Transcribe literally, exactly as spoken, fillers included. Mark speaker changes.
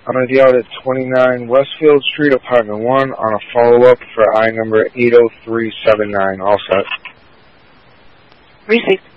Speaker 1: I'm going to be out at twenty-nine Westfield Street, Apartment one, on a follow-up for I number eight oh three seven nine. All set.
Speaker 2: Received.